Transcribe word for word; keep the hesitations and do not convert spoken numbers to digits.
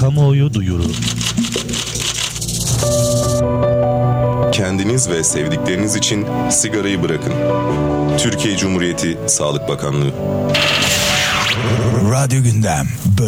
Kamuoyu duyuru. Kendiniz ve sevdikleriniz için sigarayı bırakın. Türkiye Cumhuriyeti Sağlık Bakanlığı. Radyo Gündem.